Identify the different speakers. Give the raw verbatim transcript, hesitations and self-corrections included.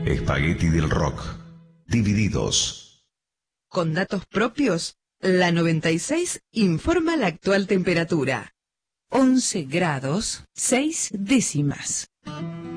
Speaker 1: Espagueti del Rock. Divididos.
Speaker 2: Con datos propios, la noventa y seis informa la actual temperatura. once grados, seis décimas.